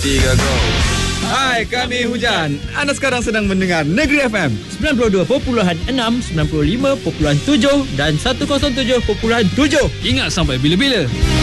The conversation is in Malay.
3 go. Hai, kami Hujan. Anda sekarang sedang mendengar Negeri FM 92.6, 95.7 dan 107.7. Ingat sampai bila-bila.